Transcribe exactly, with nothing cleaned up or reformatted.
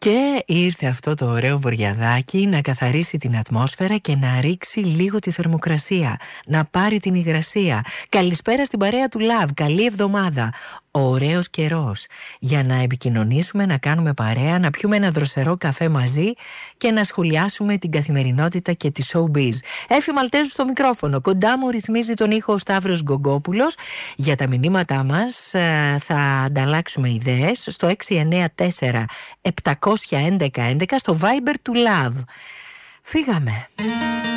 Και ήρθε αυτό το ωραίο βοριαδάκι να καθαρίσει την ατμόσφαιρα και να ρίξει λίγο τη θερμοκρασία, να πάρει την υγρασία. Καλησπέρα στην παρέα του Love, καλή εβδομάδα. Ωραίος καιρός για να επικοινωνήσουμε, να κάνουμε παρέα, να πιούμε ένα δροσερό καφέ μαζί και να σχολιάσουμε την καθημερινότητα και τη showbiz. Έφη Μαλτέζου στο μικρόφωνο, κοντά μου ρυθμίζει τον ήχο ο Σταύρος Γκογκόπουλος. Για τα μηνύματά μας θα ανταλλάξουμε ιδέες στο έξι εννέα τέσσερα επτά ένα ένα ένα στο Viber του Love. Φύγαμε.